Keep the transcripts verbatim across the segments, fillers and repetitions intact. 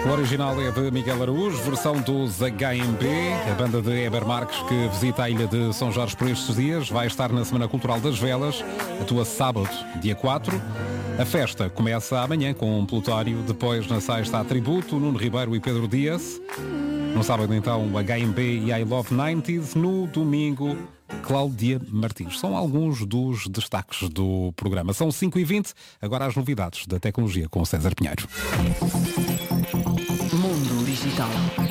O original é de Miguel Araújo, versão dos H M B, a banda de Heber Marques que visita a ilha de São Jorge por estes dias. Vai estar na Semana Cultural das Velas, atua sábado, dia quatro. A festa começa amanhã com um pelotório, depois na Sais está Tributo, Nuno Ribeiro e Pedro Dias. No sábado então o H M B e I Love noventa. No domingo, Cláudia Martins. São alguns dos destaques do programa. São cinco e vinte, agora as novidades da tecnologia com o César Pinheiro. Mundo Digital.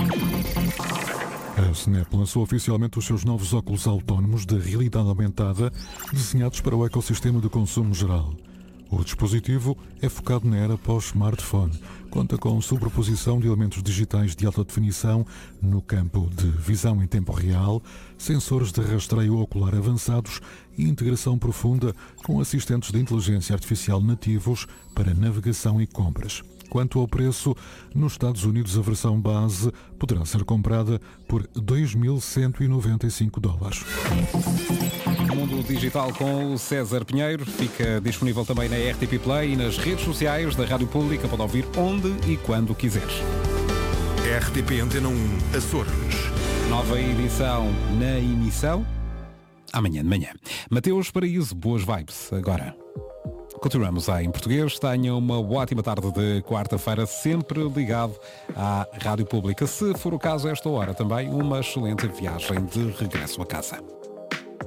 A Snap lançou oficialmente os seus novos óculos autónomos de realidade aumentada, desenhados para o ecossistema de consumo geral. O dispositivo é focado na era pós-smartphone. Conta com sobreposição de elementos digitais de alta definição no campo de visão em tempo real, sensores de rastreio ocular avançados e integração profunda com assistentes de inteligência artificial nativos para navegação e compras. Quanto ao preço, nos Estados Unidos a versão base poderá ser comprada por dois mil cento e noventa e cinco dólares. Mundo Digital com o César Pinheiro fica disponível também na R T P Play e nas redes sociais da Rádio Pública. Pode ouvir onde e quando quiseres. R T P Antena um Açores. Nova edição na emissão amanhã de manhã. Mateus Paraíso, boas vibes agora. Continuamos em português. Tenha uma ótima tarde de quarta-feira, sempre ligado à Rádio Pública. Se for o caso, a esta hora também, uma excelente viagem de regresso a casa.